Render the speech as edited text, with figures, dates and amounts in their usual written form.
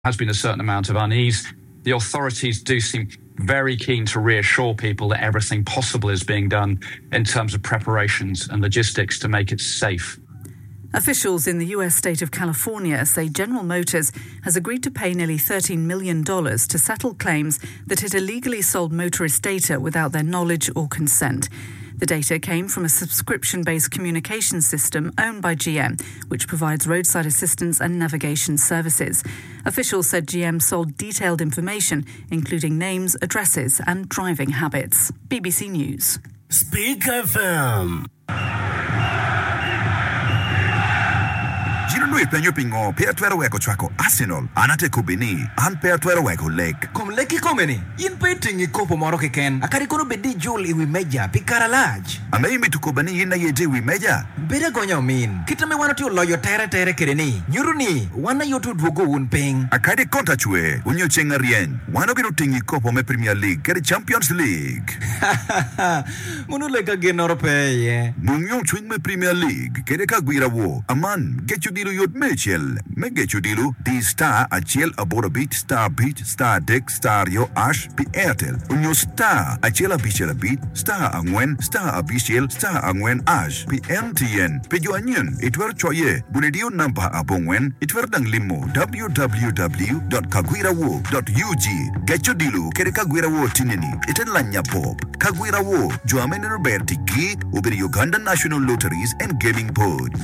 has been a certain amount of unease. The authorities do seem very keen to reassure people that everything possible is being done in terms of preparations and logistics to make it safe. Officials in the US state of California say General Motors has agreed to pay nearly $13 million to settle claims that it illegally sold motorist data without their knowledge or consent. The data came from a subscription-based communication system owned by GM, which provides roadside assistance and navigation services. Officials said GM sold detailed information, including names, addresses and driving habits. BBC News. Speak FM. Lui penyo pingo per tuero weko chwako Arsenal anate kubini an per tuero weko leg kom leki komeni in petingi kopo moro keken akari kono bedi jul iwi meja pikara large ame imi tukubani ina yete wi meja beda gonya min kitame wana ti loyo tere kereni nyuruni wana yotu dwogo un ping akade konta chwe unyo chenga rien wana biro tingi kopo me Premier League kere Champions League munu lega genoro peye munyo chwing me Premier League kere kagwira wo aman get you dilu Mitchell, get you dilu, the star a chill aboard a beat, star beat, star deck, star yo ash, be airtel. Unyo star a chill a beat, star angwen, star a bichel, star angwen ash, be MTN, pe yo onion, it were choye, bunedio number abongwen, it were dang limo, www.kagwirawo.ug. Get you dilu, kere kagwirawo tinini, iten lanya bob. Kagwirawo, Joamen Roberti G, over the Uganda National Lotteries and Gaming Board.